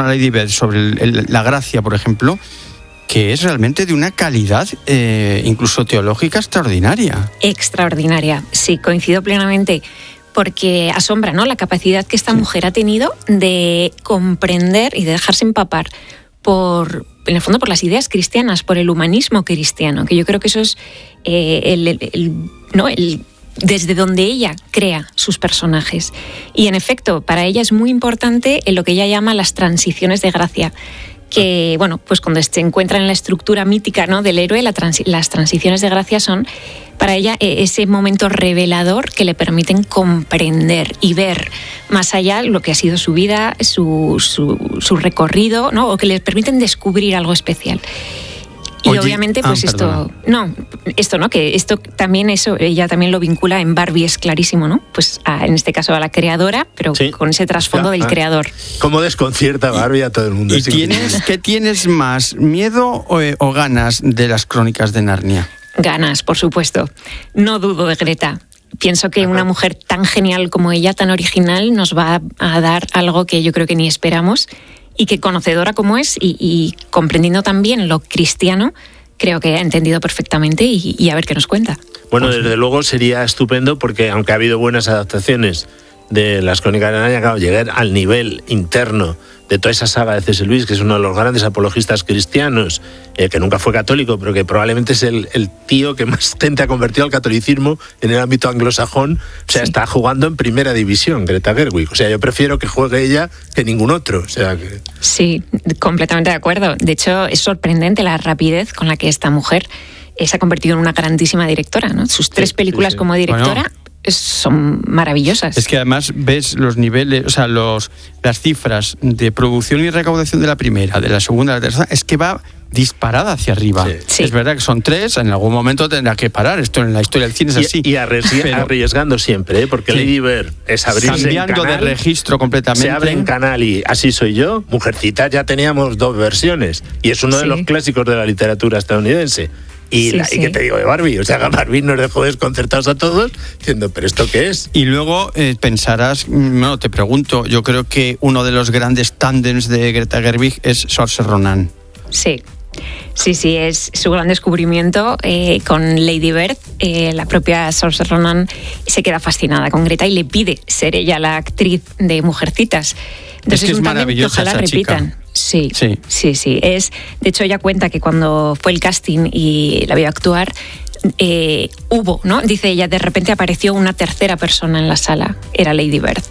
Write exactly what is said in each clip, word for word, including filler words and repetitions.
torno a Lady Bird, sobre el, el, la gracia, por ejemplo, que es realmente de una calidad eh, incluso teológica extraordinaria. Extraordinaria, sí, coincido plenamente, porque asombra, ¿no?, la capacidad que esta sí. mujer ha tenido de comprender y de dejarse empapar por, en el fondo, por las ideas cristianas, por el humanismo cristiano, que yo creo que eso es eh, el, el, el, ¿no? el, desde donde ella crea sus personajes. Y en efecto, para ella es muy importante en lo que ella llama las transiciones de gracia, que, bueno, pues cuando se encuentra en la estructura mítica, ¿no?, del héroe, la transi- las transiciones de gracia son para ella ese momento revelador que le permiten comprender y ver más allá lo que ha sido su vida, su, su, su recorrido, ¿no?, o que le permiten descubrir algo especial. Y Oye, obviamente, pues ah, esto, perdona. no, esto, ¿no? Que esto también, eso, ella también lo vincula en Barbie, es clarísimo, ¿no? Pues a, en este caso a la creadora, pero sí. con ese trasfondo o sea, del ah, creador. ¿Cómo desconcierta Barbie a todo el mundo? ¿Y tienes, qué tienes más, miedo o, o ganas de las Crónicas de Narnia? Ganas, por supuesto. No dudo de Greta. Pienso que una mujer tan genial como ella, tan original, nos va a dar algo que yo creo que ni esperamos. Y que, conocedora como es y, y comprendiendo también lo cristiano, creo que ha entendido perfectamente y, y a ver qué nos cuenta. Bueno, desde luego sería estupendo porque aunque ha habido buenas adaptaciones de las Crónicas de Narnia, claro, llegar al nivel interno de toda esa saga de C S Lewis, que es uno de los grandes apologistas cristianos, eh, que nunca fue católico, pero que probablemente es el, el tío que más gente ha convertido al catolicismo en el ámbito anglosajón. O sea, sí. está jugando en primera división, Greta Gerwig. O sea, yo prefiero que juegue ella que ningún otro. O sea, que... Sí, completamente de acuerdo. De hecho, es sorprendente la rapidez con la que esta mujer eh, se ha convertido en una grandísima directora, ¿no? Sus tres sí, películas sí, sí. como directora... Bueno. Son maravillosas. Es que además ves los niveles, o sea, los, las cifras de producción y recaudación de la primera, de la segunda, de la tercera, es que va disparada hacia arriba. Sí. Sí. Es verdad que son tres, en algún momento tendrá que parar. Esto en la historia del cine es y, así. Y arrisg- Pero, arriesgando siempre, ¿eh? Porque sí. Lady Bird es abrirse cambiando en canal, de registro completamente. Se abre en canal y Así soy yo. Mujercita ya teníamos dos versiones y es uno sí. de los clásicos de la literatura estadounidense. Y, sí, la, sí. ¿y qué te digo de Barbie? O sea, Barbie nos dejó desconcertados a todos diciendo, ¿pero esto qué es? Y luego eh, pensarás, bueno, te pregunto, yo creo que uno de los grandes tándems de Greta Gerwig es Saoirse Ronan. Sí. Sí, sí, es su gran descubrimiento eh, con Lady Bird. Eh, la propia Saoirse Ronan se queda fascinada con Greta y le pide ser ella la actriz de Mujercitas. Entonces es que es, es un maravillosa talento, ojalá esa repitan. Chica. Sí, sí, sí, sí. Es, de hecho, ella cuenta que cuando fue el casting y la vio actuar, eh, hubo, ¿no? Dice ella, de repente apareció una tercera persona en la sala, era Lady Bird,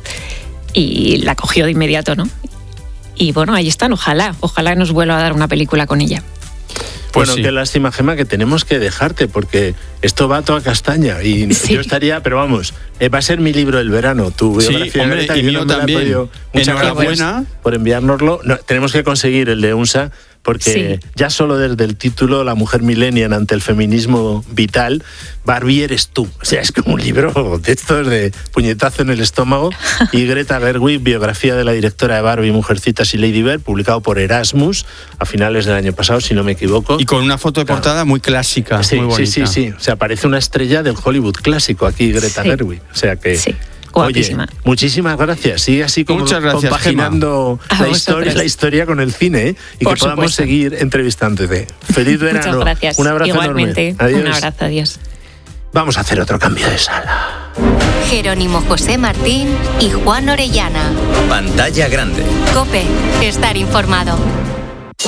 y la cogió de inmediato, ¿no? Y bueno, ahí están, ojalá, ojalá nos vuelva a dar una película con ella. Pues bueno, sí. Qué lástima, Gemma, que tenemos que dejarte porque esto va a toda castaña y sí. yo estaría, pero vamos, eh, va a ser mi libro del verano, tu biografía. Sí, hombre, Greta, y mío también. Muchas gracias por enviárnoslo. No, tenemos que conseguir el de U N S A porque sí. ya solo desde el título, La mujer millennial ante el feminismo vital, Barbie eres tú. O sea, es como un libro de estos de puñetazo en el estómago. Y Greta Gerwig, biografía de la directora de Barbie, Mujercitas y Lady Bird, publicado por Erasmus a finales del año pasado, si no me equivoco. Y con una foto de portada claro. muy clásica, sí, muy bonita. Sí, sí, sí. O sea, parece una estrella del Hollywood clásico aquí, Greta sí. Gerwig. O sea que... Sí. Oye, muchísimas gracias. Sigue así como Muchas gracias, compaginando la historia, la historia con el cine, ¿eh? Y Por que podamos supuesto. seguir entrevistándote. Feliz verano. Muchas gracias. Un abrazo Igualmente, enorme. Adiós. Un abrazo, adiós. Vamos a hacer otro cambio de sala. Jerónimo José Martín y Juan Orellana. Pantalla grande. COPE. Estar informado.